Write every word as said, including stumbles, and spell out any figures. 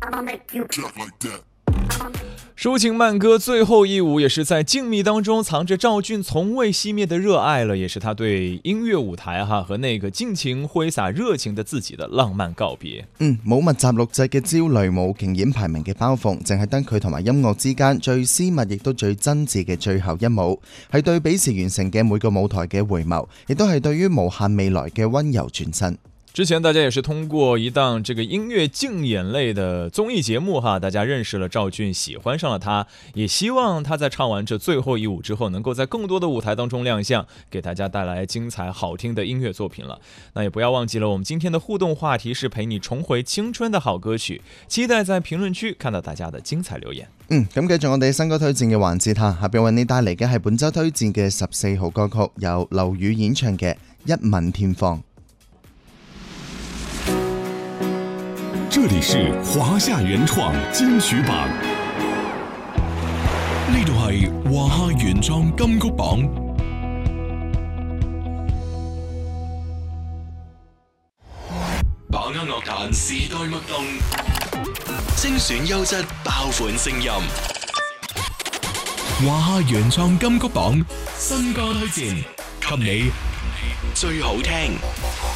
抒情慢歌最后一舞也是在静谧当中藏着赵俊从未熄灭的热爱了，也是他對音樂舞台哈和那個盡情揮灑熱情的自己的浪漫告別。 嗯，冇密集錄製嘅焦慮，冇競演排名嘅包袱，淨係得佢同埋音樂之間最私密亦都最真摯嘅最後一舞，係對彼時完成嘅每個舞台嘅回眸，亦都係對於無限未來嘅溫柔轉身。 之前大家也是通過一檔這個音樂競演類的綜藝節目哈，大家認識了趙俊，喜歡上了他，也希望他在唱完這最後一舞之後，能夠在更多的舞台當中亮相，給大家帶來精彩好聽的音樂作品了。那也不要忘記了，我們今天的互動話題是陪你重回青春的好歌曲，期待在評論區看到大家的精彩留言。 嗯，咁繼續我哋新歌推薦嘅環節哈，下邊為你帶嚟嘅係本週推薦嘅十四號歌曲，由劉宇演唱嘅《一吻天芳》。 这里是華夏原創金曲榜，呢度係華夏原創金曲榜。把握樂壇時代脈動，精選優質爆款聲音。華夏原創金曲榜新歌推薦，給你最好聽。